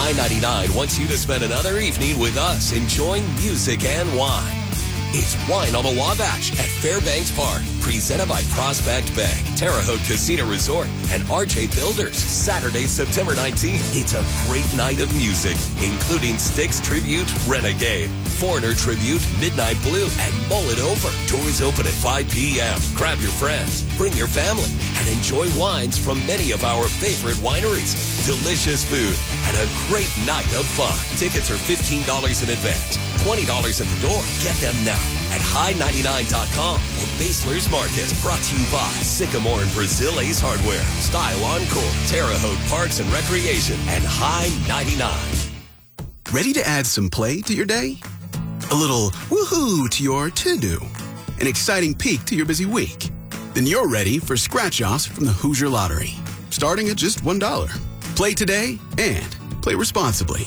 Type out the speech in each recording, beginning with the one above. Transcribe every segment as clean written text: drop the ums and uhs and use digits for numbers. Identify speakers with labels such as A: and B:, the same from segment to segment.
A: High 99 wants you to spend another evening with us enjoying music and wine. It's Wine on the Wabash at Fairbanks Park, presented by Prospect Bank, Terre Haute Casino Resort, and RJ Builders. Saturday, September 19th. It's a great night of music, including Styx Tribute, Renegade, Foreigner Tribute, Midnight Blue, and Mull It Over. Doors open at 5 p.m. Grab your friends, bring your family, and enjoy wines from many of our favorite wineries. Delicious food and a great night of fun. Tickets are $15 in advance, $20 at the door. Get them now at high99.com or Basler's Market. Brought to you by Sycamore and Brazil Ace Hardware, Style Encore, Terre Haute Parks and Recreation, and High 99.
B: Ready to add some play to your day? A little woohoo to your to-do? An exciting peek to your busy week? Then you're ready for scratch-offs from the Hoosier Lottery, starting at just $1. Play today and play responsibly.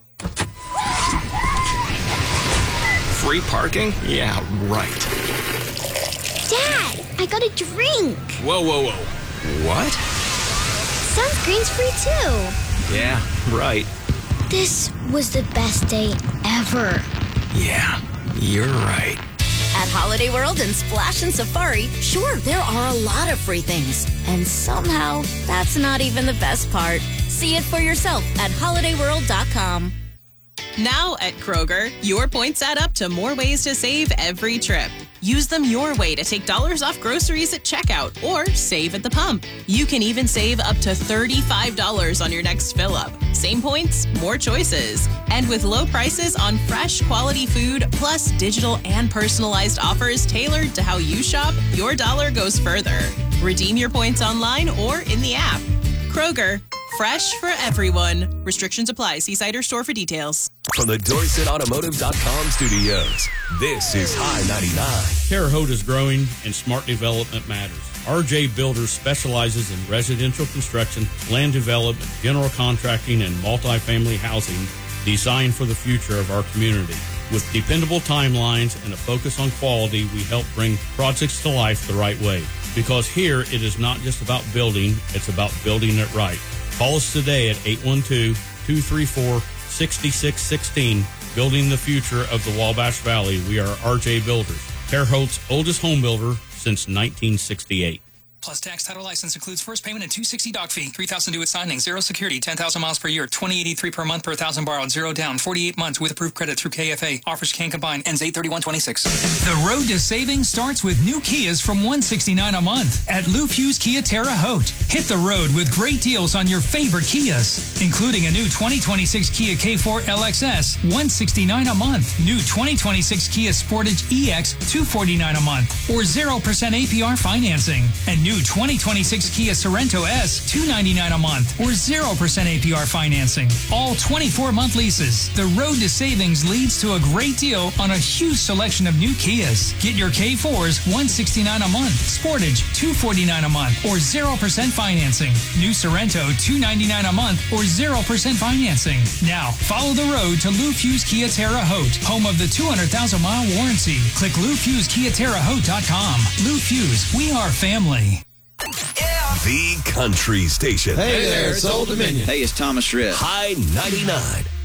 C: Free parking? Yeah, right.
D: Dad, I got a drink.
C: Whoa. What?
D: Sunscreen's free too.
C: Yeah, right.
D: This was the best day ever.
C: Yeah, you're right.
E: At Holiday World and Splash and Safari, sure, there are a lot of free things. And somehow, that's not even the best part. See it for yourself at holidayworld.com.
F: Now at Kroger, your points add up to more ways to save every trip. Use them your way to take dollars off groceries at checkout or save at the pump. You can even save up to $35 on your next fill-up. Same points, more choices. And with low prices on fresh, quality food, plus digital and personalized offers tailored to how you shop, your dollar goes further. Redeem your points online or in the app. Kroger, fresh for everyone. Restrictions apply. See site or store for details.
A: From the DorsetAutomotive.com studios, this is High 99.
G: Terre Haute is growing and smart development matters. RJ Builders specializes in residential construction, land development, general contracting, and multifamily housing designed for the future of our community. With dependable timelines and a focus on quality, we help bring projects to life the right way. Because here, it is not just about building, it's about building it right. Call us today at 812-234-6616. Building the future of the Wabash Valley. We are RJ Builders, Terre Haute's oldest home builder since 1968.
H: Plus tax title license includes first payment and $260 doc fee, $3,000 due at signing, 0 security, 10,000 miles per year, $20.83 per month per 1,000 borrowed, 0 down, 48 months with approved credit through KFA. Offers can combine. Ends 8/31/26.
I: The road to savings starts with new Kias from $169 a month at Lou Fuse Kia Terre Haute. Hit the road with great deals on your favorite Kias, including a new 2026 Kia K4 LXS, $169 a month. New 2026 Kia Sportage EX, $249 a month, or 0% APR financing. And new 2026 Kia Sorento S, $299 a month, or 0% APR financing. All 24-month leases. The road to savings leads to a great deal on a huge selection of new Kias. Get your K4s, $169 a month, Sportage, $249 a month, or 0% financing. New Sorento, $299 a month, or 0% financing. Now, follow the road to Lou Fuse Kia Terre Haute, home of the 200,000-mile warranty. Click LouFuseKiaTerreHaute.com. Lou Fuse, we are family.
A: The Country Station.
J: Hey there, it's Old Dominion.
K: Hey, it's Thomas Rhett.
A: High 99.